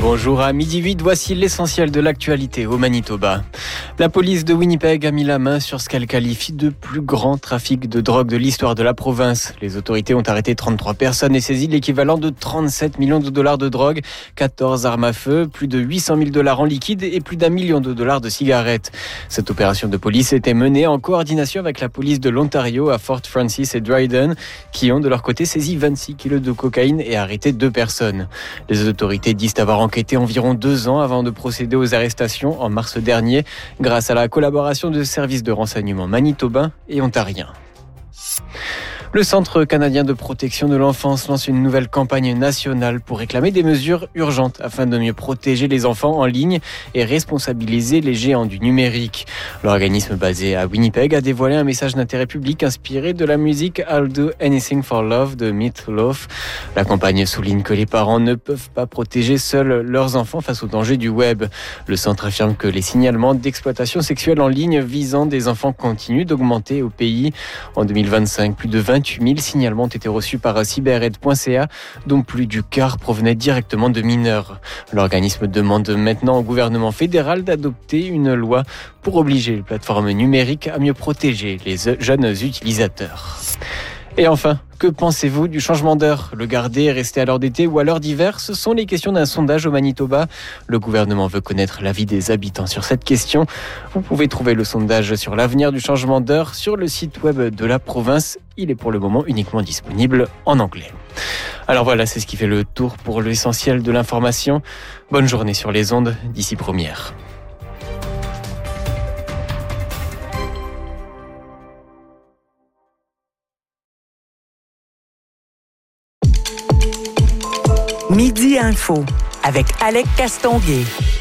Bonjour à midi 8, voici l'essentiel de l'actualité au Manitoba. La police de Winnipeg a mis la main sur ce qu'elle qualifie de plus grand trafic de drogue de l'histoire de la province. Les autorités ont arrêté 33 personnes et saisi l'équivalent de 37 millions de dollars de drogue, 14 armes à feu, plus de 800 000 dollars en liquide et plus d'1 million de dollars de cigarettes. Cette opération de police était menée en coordination avec la police de l'Ontario à Fort Francis et Dryden, qui ont de leur côté saisi 26 kilos de cocaïne et arrêté 2 personnes. Les autorités disent avoir enquêté environ 2 ans avant de procéder aux arrestations en mars dernier, grâce à la collaboration de services de renseignement manitobains et ontariens. Le Centre canadien de protection de l'enfance lance une nouvelle campagne nationale pour réclamer des mesures urgentes afin de mieux protéger les enfants en ligne et responsabiliser les géants du numérique. L'organisme basé à Winnipeg a dévoilé un message d'intérêt public inspiré de la musique I'll Do Anything for Love de Meat Loaf. La campagne souligne que les parents ne peuvent pas protéger seuls leurs enfants face aux dangers du web. Le centre affirme que les signalements d'exploitation sexuelle en ligne visant des enfants continuent d'augmenter au pays. En 2025, plus de 28 000 signalements ont été reçus par cyberAid.ca, dont plus du quart provenaient directement de mineurs. L'organisme demande maintenant au gouvernement fédéral d'adopter une loi pour obliger les plateformes numériques à mieux protéger les jeunes utilisateurs. Et enfin, que pensez-vous du changement d'heure ? Le garder, rester à l'heure d'été ou à l'heure d'hiver ? Ce sont les questions d'un sondage au Manitoba. Le gouvernement veut connaître l'avis des habitants sur cette question. Vous pouvez trouver le sondage sur l'avenir du changement d'heure sur le site web de la province. Il est pour le moment uniquement disponible en anglais. Alors voilà, c'est ce qui fait le tour pour l'essentiel de l'information. Bonne journée sur les ondes d'ici première. Midi Info avec Alec Castonguay.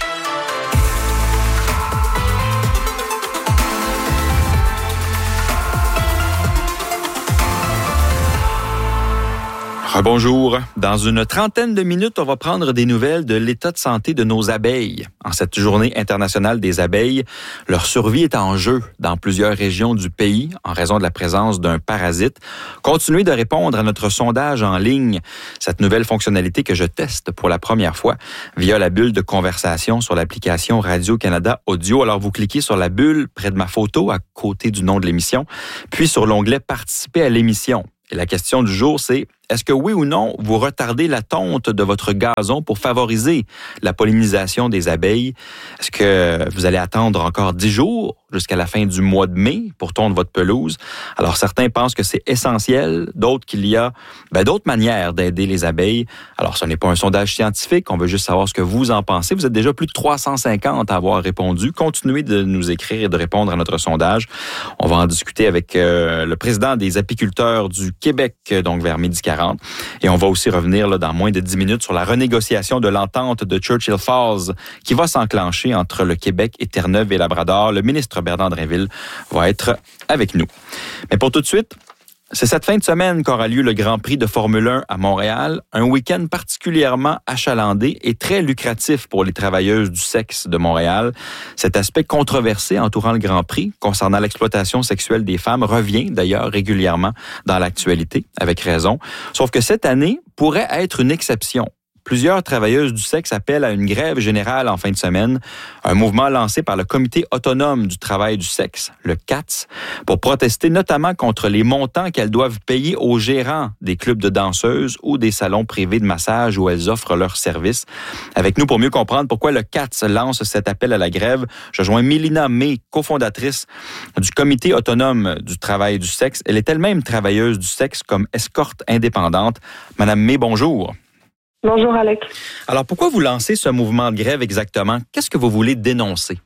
Bonjour. Dans une trentaine de minutes, on va prendre des nouvelles de l'état de santé de nos abeilles. En cette journée internationale des abeilles, leur survie est en jeu dans plusieurs régions du pays en raison de la présence d'un parasite. Continuez de répondre à notre sondage en ligne, cette nouvelle fonctionnalité que je teste pour la première fois via la bulle de conversation sur l'application Radio-Canada Audio. Alors, vous cliquez sur la bulle près de ma photo à côté du nom de l'émission, puis sur l'onglet « Participer à l'émission ». Et la question du jour, c'est: est-ce que oui ou non, vous retardez la tonte de votre gazon pour favoriser la pollinisation des abeilles? Est-ce que vous allez attendre encore 10 jours jusqu'à la fin du mois de mai pour tondre votre pelouse? Alors, certains pensent que c'est essentiel, d'autres qu'il y a d'autres manières d'aider les abeilles. Alors, ce n'est pas un sondage scientifique, on veut juste savoir ce que vous en pensez. Vous êtes déjà plus de 350 à avoir répondu. Continuez de nous écrire et de répondre à notre sondage. On va en discuter avec le président des apiculteurs du Québec, donc vers 12h40. Et on va aussi revenir dans moins de 10 minutes sur la renégociation de l'entente de Churchill Falls qui va s'enclencher entre le Québec et Terre-Neuve et Labrador. Le ministre Bernard Drinville va être avec nous. Mais pour tout de suite, c'est cette fin de semaine qu'aura lieu le Grand Prix de Formule 1 à Montréal, un week-end particulièrement achalandé et très lucratif pour les travailleuses du sexe de Montréal. Cet aspect controversé entourant le Grand Prix concernant l'exploitation sexuelle des femmes revient d'ailleurs régulièrement dans l'actualité, avec raison. Sauf que cette année pourrait être une exception. Plusieurs travailleuses du sexe appellent à une grève générale en fin de semaine, un mouvement lancé par le Comité autonome du travail du sexe, le CATS, pour protester notamment contre les montants qu'elles doivent payer aux gérants des clubs de danseuses ou des salons privés de massage où elles offrent leurs services. Avec nous pour mieux comprendre pourquoi le CATS lance cet appel à la grève, je joins Mélina May, cofondatrice du Comité autonome du travail du sexe. Elle est elle-même travailleuse du sexe comme escorte indépendante. Madame May, bonjour. Bonjour, Alec. Alors, pourquoi vous lancez ce mouvement de grève exactement? Qu'est-ce que vous voulez dénoncer?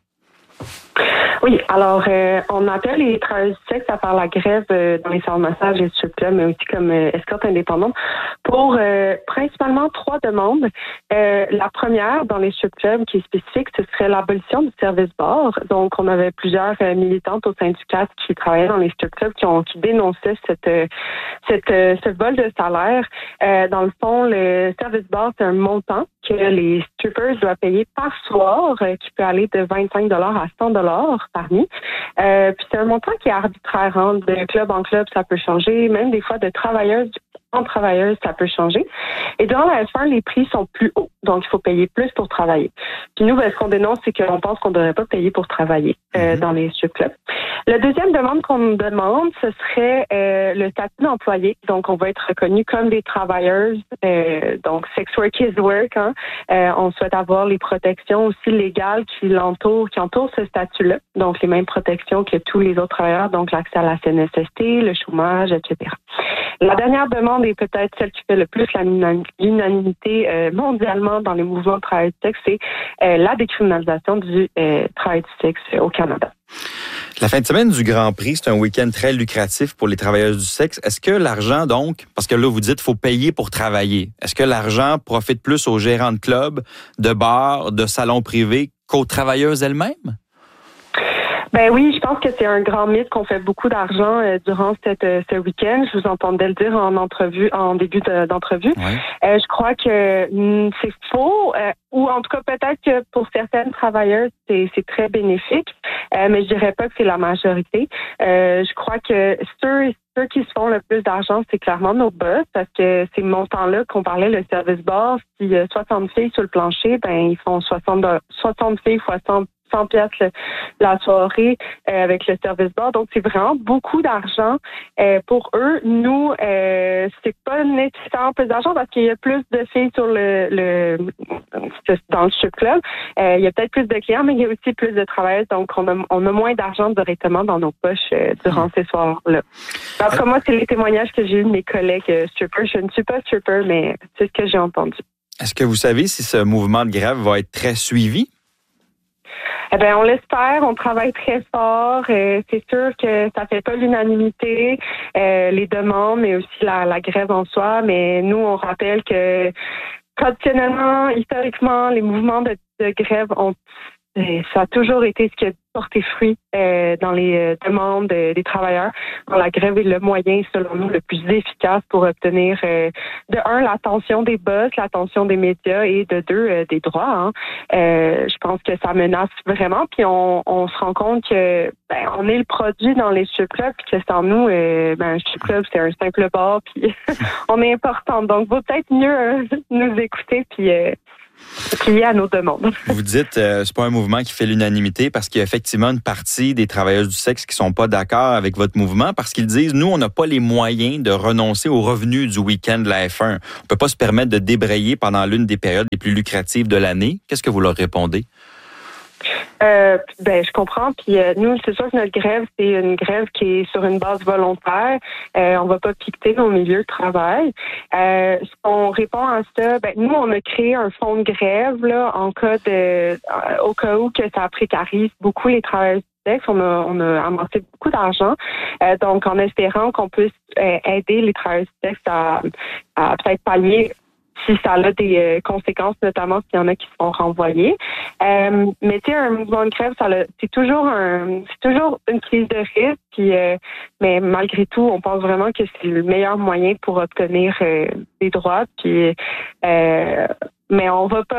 Oui, alors on appelle les travailleurs du sexe à faire la grève dans les salons de massage et strip clubs, mais aussi comme escorte indépendante, pour principalement 3 demandes. La première, dans les strip clubs, qui est spécifique, ce serait l'abolition du service bar. Donc, on avait plusieurs militantes au syndicat qui travaillaient dans les strip clubs qui dénonçaient ce vol de salaire. Dans le fond, le service bar, c'est un montant que les strippers doivent payer par soir, qui peut aller de 25 $ à 100 $ par nuit. Puis c'est un montant qui est arbitraire, hein. De club en club, ça peut changer. Même des fois, de travailleuse en travailleuse, ça peut changer. Et durant la F1, les prix sont plus hauts. Donc, il faut payer plus pour travailler. Puis nous, ce qu'on dénonce, c'est qu'on pense qu'on ne devrait pas payer pour travailler dans les strip clubs. La deuxième demande qu'on nous demande, ce serait le statut d'employé. Donc, on va être reconnu comme des travailleuses. Donc, sex work is work. On souhaite avoir les protections aussi légales qui entourent ce statut-là. Donc, les mêmes protections que tous les autres travailleurs. Donc, l'accès à la CNSST, le chômage, etc. La dernière demande est peut-être celle qui fait le plus l'unanimité mondialement dans les mouvements de travail du sexe, c'est la décriminalisation du travail du sexe au Canada. La fin de semaine du Grand Prix, c'est un week-end très lucratif pour les travailleuses du sexe. Est-ce que l'argent, donc, parce que là, vous dites qu'il faut payer pour travailler, est-ce que l'argent profite plus aux gérants de clubs, de bars, de salons privés qu'aux travailleuses elles-mêmes? Ben oui, je pense que c'est un grand mythe qu'on fait beaucoup d'argent durant ce week-end. Je vous entendais le dire en début d'entrevue. Ouais. Je crois que c'est faux, ou en tout cas peut-être que pour certaines travailleuses c'est très bénéfique, mais je dirais pas que c'est la majorité. Je crois que ceux qui se font le plus d'argent, c'est clairement nos boss, parce que ces montants-là qu'on parlait, le service bar, s'il y a 60 filles sur le plancher, ben ils font 60 filles fois 100 piastres la soirée avec le service bar. Donc, c'est vraiment beaucoup d'argent pour eux. Nous, c'est pas nécessairement plus d'argent parce qu'il y a plus de filles sur dans le strip club. Il y a peut-être plus de clients, mais il y a aussi plus de travail. Donc, on a moins d'argent directement dans nos poches durant ces soirs-là. En tout cas, moi, c'est les témoignages que j'ai eu de mes collègues strippers. Je ne suis pas stripper, mais c'est ce que j'ai entendu. Est-ce que vous savez si ce mouvement de grève va être très suivi? Eh bien, on l'espère, on travaille très fort. C'est sûr que ça fait pas l'unanimité, les demandes, mais aussi la grève en soi. Mais nous, on rappelle que traditionnellement, historiquement, les mouvements de grève ça a toujours été ce qui a porté fruit dans les demandes des travailleurs. La grève est le moyen, selon nous, le plus efficace pour obtenir, de un, l'attention des boss, l'attention des médias et de deux, des droits. Je pense que ça menace vraiment. Puis on se rend compte que on est le produit dans les strip clubs, puis que sans nous, un strip club, c'est un simple bar, puis on est important. Donc, vaut peut-être mieux nous écouter, puis plier à nos demandes. Vous dites c'est pas un mouvement qui fait l'unanimité parce qu'il y a effectivement une partie des travailleuses du sexe qui sont pas d'accord avec votre mouvement parce qu'ils disent nous on n'a pas les moyens de renoncer aux revenus du week-end de la F1. On peut pas se permettre de débrayer pendant l'une des périodes les plus lucratives de l'année. Qu'est-ce que vous leur répondez? Je comprends. Puis nous, c'est sûr que notre grève, c'est une grève qui est sur une base volontaire. On va pas piqueter nos milieux de travail. Ce qu'on répond à ça, nous, on a créé un fonds de grève là, au cas où que ça précarise beaucoup les travailleurs du sexe. On a amassé beaucoup d'argent. Donc, en espérant qu'on puisse aider les travailleurs du sexe à peut-être pallier si ça a des conséquences, notamment s'il y en a qui sont renvoyés. Mais tu sais, un mouvement de grève, c'est toujours une prise de risque. Puis, mais malgré tout, on pense vraiment que c'est le meilleur moyen pour obtenir des droits. Puis, mais on va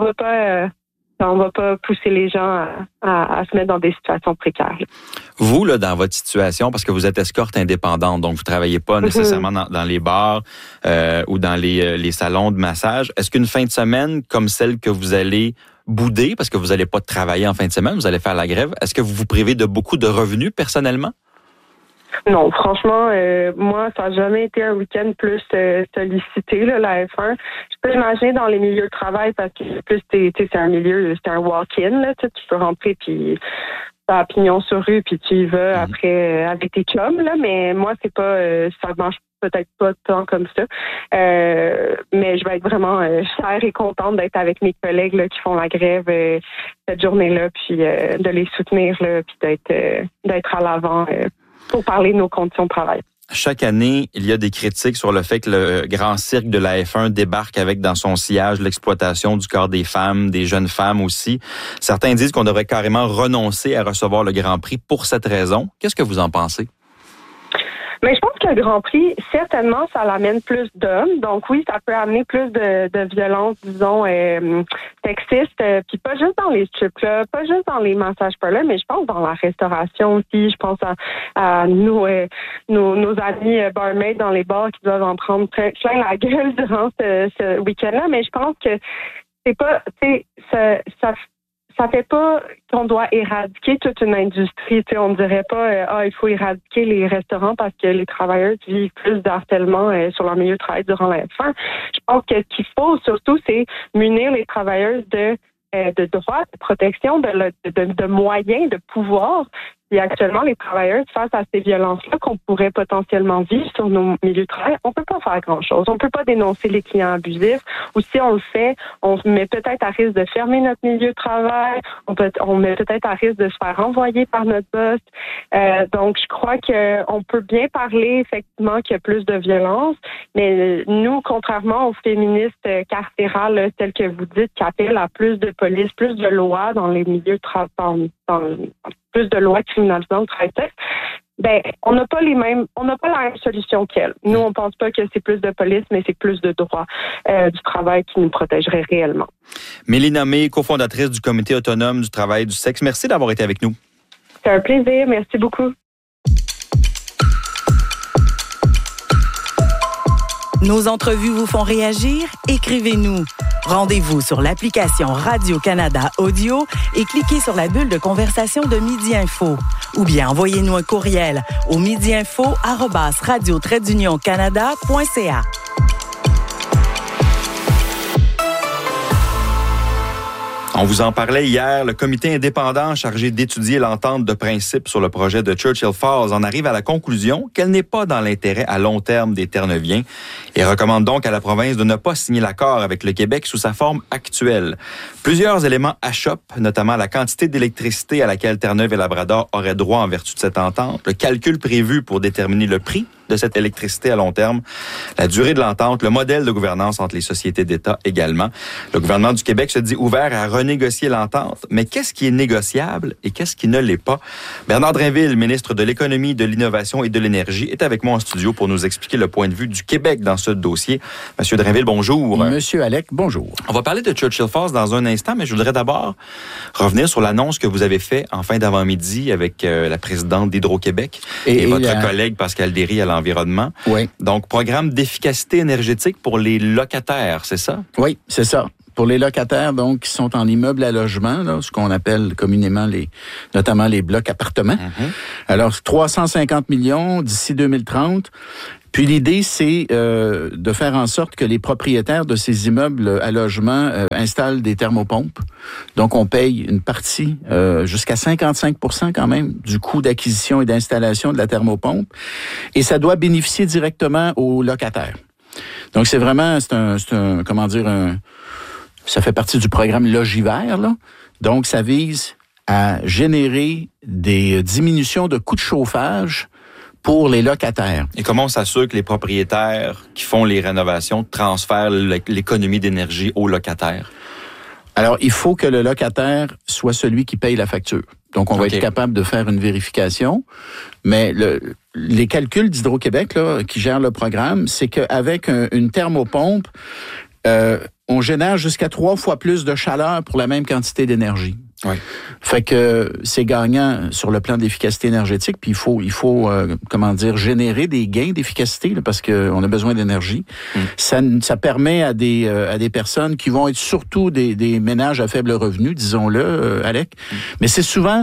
pas pousser les gens à se mettre dans des situations précaires. Vous, là, dans votre situation, parce que vous êtes escorte indépendante, donc vous travaillez pas nécessairement dans les bars ou dans les salons de massage, est-ce qu'une fin de semaine comme celle que vous allez bouder, parce que vous n'allez pas travailler en fin de semaine, vous allez faire la grève, est-ce que vous vous privez de beaucoup de revenus personnellement? Non, franchement, moi, ça n'a jamais été un week-end plus sollicité, là, la F1. Je peux imaginer dans les milieux de travail parce que plus c'est un milieu, c'est un walk-in, là, tu peux rentrer puis t'as pignon sur rue puis tu y vas après avec tes chums, là, mais moi, c'est pas, ça marche peut-être pas tant comme ça. Mais je vais être vraiment fière et contente d'être avec mes collègues là, qui font la grève cette journée-là, puis de les soutenir, là, puis d'être à l'avant pour parler de nos conditions de travail. Chaque année, il y a des critiques sur le fait que le grand cirque de la F1 débarque avec dans son sillage l'exploitation du corps des femmes, des jeunes femmes aussi. Certains disent qu'on devrait carrément renoncer à recevoir le Grand Prix pour cette raison. Qu'est-ce que vous en pensez? Mais je pense que le Grand Prix, certainement, ça l'amène plus d'hommes. Donc oui, ça peut amener plus de violence, disons, sexiste. Puis pas juste dans les strip clubs, pas juste dans les massages parleurs, mais je pense dans la restauration aussi. Je pense à nos amis barmaids dans les bars qui doivent en prendre plein la gueule durant ce week-end-là. Mais je pense que c'est pas, tu sais, ça fait pas qu'on doit éradiquer toute une industrie. Tu sais, on ne dirait pas il faut éradiquer les restaurants parce que les travailleurs vivent plus d'harcèlement sur leur milieu de travail durant la F1. Je pense que ce qu'il faut surtout, c'est munir les travailleurs de droits, de protection, de moyens, de pouvoir. Et actuellement, les travailleurs, face à ces violences-là qu'on pourrait potentiellement vivre sur nos milieux de travail, on peut pas faire grand-chose. On peut pas dénoncer les clients abusifs. Ou si on le fait, on met peut-être à risque de fermer notre milieu de travail. On met peut-être à risque de se faire renvoyer par notre boss. Donc, je crois qu'on peut bien parler, effectivement, qu'il y a plus de violence. Mais nous, contrairement aux féministes carcérales, telles que vous dites, qui appellent à plus de police, plus de lois dans les milieux de travail, plus de lois criminalisant le travail sexe, on n'a pas la même solution qu'elle. Nous, on pense pas que c'est plus de police, mais c'est plus de droits du travail qui nous protégerait réellement. Mélina May, cofondatrice du Comité autonome du travail du sexe, merci d'avoir été avec nous. C'est un plaisir, merci beaucoup. Nos entrevues vous font réagir? Écrivez-nous. Rendez-vous sur l'application Radio-Canada Audio et cliquez sur la bulle de conversation de Midi Info. Ou bien envoyez-nous un courriel au midiinfo@radio-canada.ca. On vous en parlait hier, le comité indépendant chargé d'étudier l'entente de principe sur le projet de Churchill Falls en arrive à la conclusion qu'elle n'est pas dans l'intérêt à long terme des Terre-Neuviens et recommande donc à la province de ne pas signer l'accord avec le Québec sous sa forme actuelle. Plusieurs éléments achoppent, notamment la quantité d'électricité à laquelle Terre-Neuve et Labrador auraient droit en vertu de cette entente, le calcul prévu pour déterminer le prix de cette électricité à long terme, la durée de l'entente, le modèle de gouvernance entre les sociétés d'État également. Le gouvernement du Québec se dit ouvert à renégocier l'entente, mais qu'est-ce qui est négociable et qu'est-ce qui ne l'est pas? Bernard Drinville, ministre de l'Économie, de l'Innovation et de l'Énergie, est avec moi en studio pour nous expliquer le point de vue du Québec dans ce dossier. Monsieur Drinville, bonjour. Monsieur Alec, bonjour. On va parler de Churchill Falls dans un instant, mais je voudrais d'abord revenir sur l'annonce que vous avez faite en fin d'avant-midi avec la présidente d'Hydro-Québec et votre collègue Pascal Derry à l'environnement. Oui. Donc, programme d'efficacité énergétique pour les locataires, c'est ça? Oui, c'est ça. Pour les locataires, donc, qui sont en immeuble à logement, là, ce qu'on appelle communément notamment les blocs appartements. Mm-hmm. Alors, 350 millions d'ici 2030. Puis l'idée, c'est de faire en sorte que les propriétaires de ces immeubles à logement installent des thermopompes. Donc, on paye une partie, jusqu'à 55% quand même, du coût d'acquisition et d'installation de la thermopompe. Et ça doit bénéficier directement aux locataires. Donc, c'est ça fait partie du programme Logivert, là. Donc, ça vise à générer des diminutions de coûts de chauffage pour les locataires. Et comment on s'assure que les propriétaires qui font les rénovations transfèrent l'économie d'énergie aux locataires? Alors, il faut que le locataire soit celui qui paye la facture. Donc, on va être capable de faire une vérification. Mais les calculs d'Hydro-Québec, là, qui gèrent le programme, c'est qu'avec une thermopompe, on génère jusqu'à 3 fois plus de chaleur pour la même quantité d'énergie. Oui. Fait que c'est gagnant sur le plan d'efficacité énergétique, puis il faut générer des gains d'efficacité là, parce que on a besoin d'énergie. Ça permet à des personnes qui vont être surtout des ménages à faible revenu, disons-le, Alec. Mais c'est souvent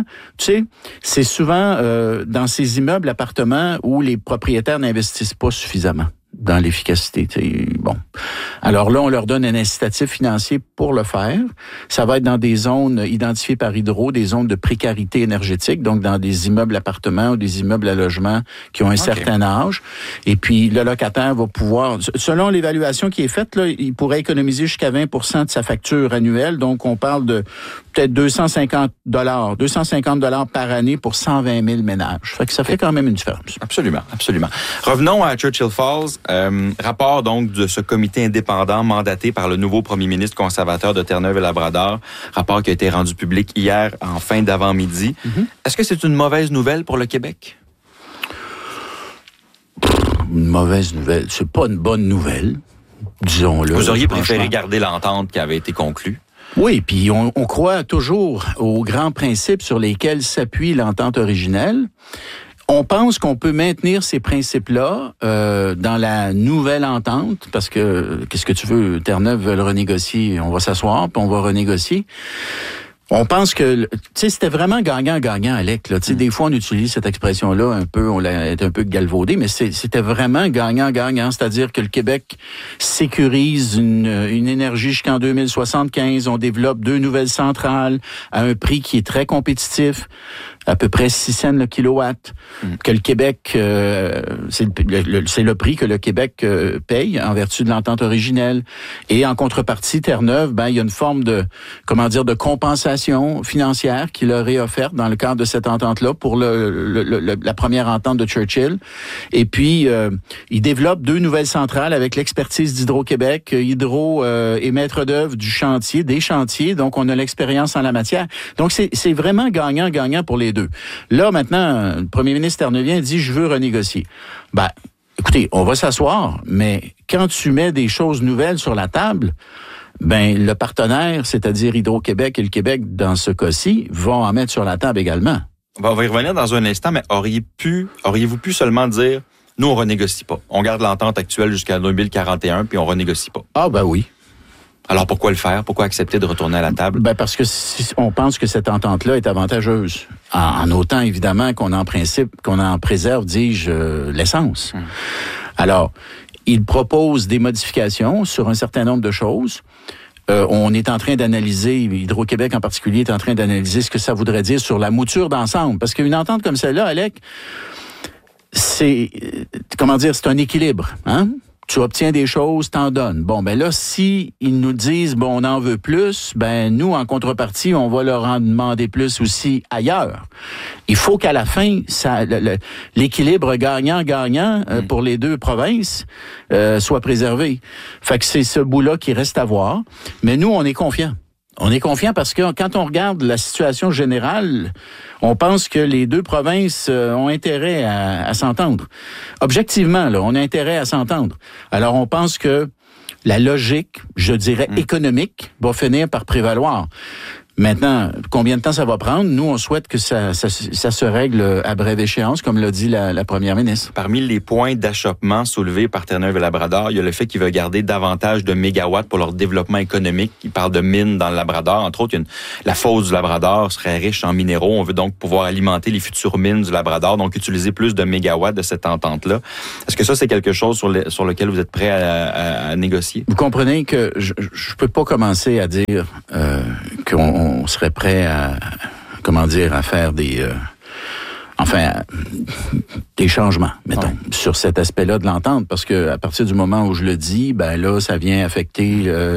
dans ces immeubles appartements où les propriétaires n'investissent pas suffisamment dans l'efficacité. Bon. Alors là, on leur donne un incitatif financier pour le faire. Ça va être dans des zones identifiées par Hydro, des zones de précarité énergétique, donc dans des immeubles appartements ou des immeubles à logement qui ont un certain âge. Et puis, le locataire va pouvoir, selon l'évaluation qui est faite, là, il pourrait économiser jusqu'à 20% de sa facture annuelle. Donc, on parle de peut-être $250 par année pour 120 000 ménages. Fait que ça fait quand même une différence. Absolument, absolument. Revenons à Churchill Falls. Rapport donc de ce comité indépendant mandaté par le nouveau premier ministre conservateur de Terre-Neuve et Labrador. Rapport qui a été rendu public hier en fin d'avant-midi. Mm-hmm. Est-ce que c'est une mauvaise nouvelle pour le Québec? Une mauvaise nouvelle. C'est pas une bonne nouvelle, disons-le. Vous auriez préféré garder l'entente qui avait été conclue? Oui, puis on croit toujours aux grands principes sur lesquels s'appuie l'entente originelle. On pense qu'on peut maintenir ces principes-là dans la nouvelle entente, parce que, qu'est-ce que tu veux, Terre-Neuve veut le renégocier, on va s'asseoir, puis on va renégocier. On pense que, tu sais, c'était vraiment gagnant-gagnant, Alec. Là. Tu sais, des fois, on utilise cette expression-là un peu, on l'a été un peu galvaudé, mais c'était vraiment gagnant-gagnant. C'est-à-dire que le Québec sécurise une énergie jusqu'en 2075. On développe 2 nouvelles centrales à un prix qui est très compétitif, à peu près 6 cents le kilowatt. Que le Québec, c'est le prix que le Québec paye en vertu de l'entente originelle. Et en contrepartie, Terre-Neuve, ben, il y a une forme de, de compensation financière qui leur est offerte dans le cadre de cette entente-là pour la première entente de Churchill. Et puis, ils développent 2 nouvelles centrales avec l'expertise d'Hydro-Québec. Hydro est maître d'œuvre des chantiers, donc on a l'expérience en la matière. Donc, c'est vraiment gagnant-gagnant pour les deux. Là, maintenant, le premier ministre terneuvien dit « je veux renégocier ». Ben, écoutez, on va s'asseoir, mais quand tu mets des choses nouvelles sur la table, ben le partenaire, c'est-à-dire Hydro-Québec et le Québec, dans ce cas-ci, vont en mettre sur la table également. On va y revenir dans un instant, mais auriez-vous pu seulement dire « nous, on renégocie pas. On garde l'entente actuelle jusqu'à 2041, puis on renégocie pas. » Ah ben oui. Alors pourquoi le faire? Pourquoi accepter de retourner à la table? Ben parce que on pense que cette entente-là est avantageuse. En autant, évidemment, qu'on en préserve, dis-je, l'essence. Alors, il propose des modifications sur un certain nombre de choses. On est en train d'analyser, Hydro-Québec en particulier est en train d'analyser ce que ça voudrait dire sur la mouture d'ensemble. Parce qu'une entente comme celle-là, Alec, c'est un équilibre, hein? Tu obtiens des choses, t'en donnes. Bon, ben là, si ils nous disent, bon, on en veut plus, ben nous, en contrepartie, on va leur en demander plus aussi ailleurs. Il faut qu'à la fin, l'équilibre gagnant-gagnant pour les deux provinces soit préservé. Fait que c'est ce bout-là qui reste à voir. Mais nous, on est confiants. On est confiant parce que quand on regarde la situation générale, on pense que les deux provinces ont intérêt à s'entendre. Objectivement, là, on a intérêt à s'entendre. Alors, on pense que la logique, je dirais économique, va finir par prévaloir. Maintenant, combien de temps ça va prendre? Nous, on souhaite que ça se règle à brève échéance, comme l'a dit la première ministre. Parmi les points d'achoppement soulevés par Terre-Neuve et Labrador, il y a le fait qu'ils veulent garder davantage de mégawatts pour leur développement économique. Ils parlent de mines dans le Labrador. Entre autres, la fosse du Labrador serait riche en minéraux. On veut donc pouvoir alimenter les futures mines du Labrador, donc utiliser plus de mégawatts de cette entente-là. Est-ce que ça, c'est quelque chose sur lequel vous êtes prêt à négocier? Vous comprenez que je peux pas commencer à dire qu'on serait prêt à faire des changements, mettons, sur cet aspect-là de l'entente, parce que à partir du moment où je le dis, ben là, ça vient affecter